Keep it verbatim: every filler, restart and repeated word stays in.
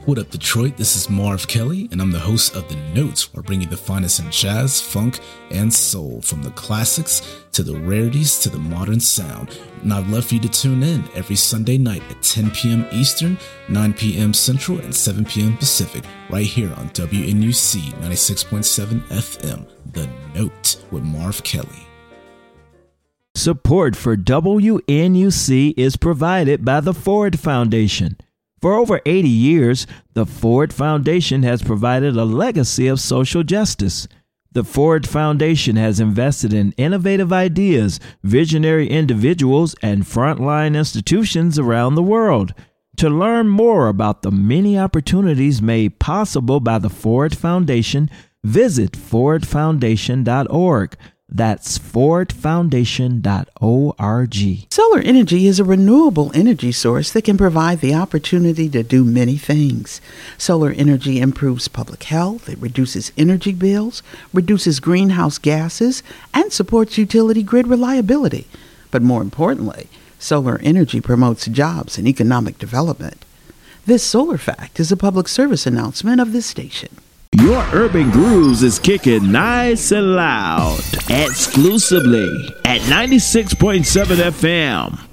What up, Detroit? This is Marv Kelly, and I'm the host of The Notes, where I bring you the finest in jazz, funk, and soul, from the classics to the rarities to the modern sound. And I'd love for you to tune in every Sunday night at ten p.m. Eastern, nine p.m. Central, and seven p.m. Pacific, right here on W N U C ninety-six point seven F M, The Note with Marv Kelly. Support for W N U C is provided by the Ford Foundation. For over eighty years, the Ford Foundation has provided a legacy of social justice. The Ford Foundation has invested in innovative ideas, visionary individuals, and frontline institutions around the world. To learn more about the many opportunities made possible by the Ford Foundation, visit ford foundation dot org. That's ford foundation dot org. Solar energy is a renewable energy source that can provide the opportunity to do many things. Solar energy improves public health, it reduces energy bills, reduces greenhouse gases, and supports utility grid reliability. But more importantly, solar energy promotes jobs and economic development. This Solar Fact is a public service announcement of this station. Your Urban Grooves is kicking nice and loud, exclusively at ninety-six point seven F M.